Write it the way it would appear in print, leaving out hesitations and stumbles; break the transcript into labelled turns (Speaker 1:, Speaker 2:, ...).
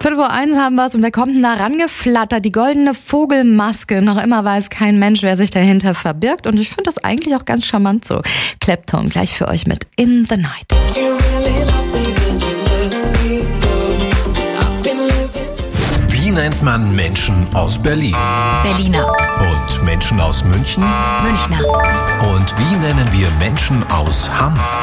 Speaker 1: 5:01 Uhr haben wir es und wer kommt denn da rangeflattert? Die goldene Vogelmaske. Noch immer weiß kein Mensch, wer sich dahinter verbirgt. Und ich finde das eigentlich auch ganz charmant so. Clapton gleich für euch mit In the Night.
Speaker 2: Wie nennt man Menschen aus Berlin?
Speaker 3: Berliner.
Speaker 2: Und Menschen aus München?
Speaker 3: Münchner.
Speaker 2: Und wie nennen wir Menschen aus Hamm?